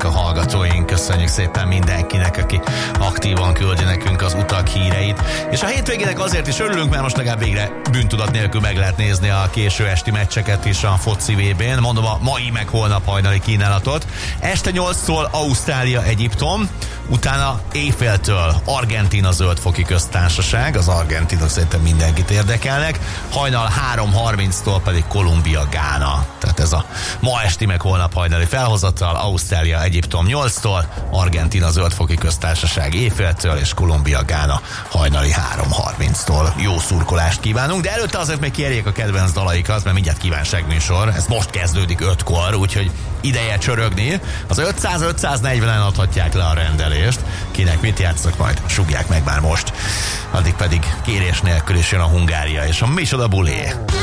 a hallgatóink. Köszönjük szépen mindenkinek, aki aktívan küldi nekünk az utak híreit. És a hétvégének azért is örülünk, mert most legalább végre bűntudat nélkül meg lehet nézni a késő esti meccseket is a foci VB-n. Mondom, a mai meg holnap hajnali kínálatot. Este 8-tól Ausztrália, Egyiptom, utána éjféltől Argentína Zöldfoki Köztársaság, az argentinok szerintem mindenkit érdekelnek, hajnal 3:30-tól pedig Kolumbia, Gána. Tehát ez a ma esti meg holnap hajnali felhozatal, Ausztrália, Egyiptom 8-tól, Argentína Zöldfoki Köztársaság éjféltől, és Kolumbia, Gána hajnali 3:30-tól. Jó szurkolást kívánunk, de előtte azért még kérjék a kedvenc dalaikat, mert mindjárt kívánságműsor, ez most kezdődik 5-kor, úgyhogy ideje csörögni. Az 500-540-en adhatják le a rendelést. Kinek mit játszok, majd sugják meg már most. Addig pedig kérés nélkül is jön a Hungária és a Micsoda Bulé.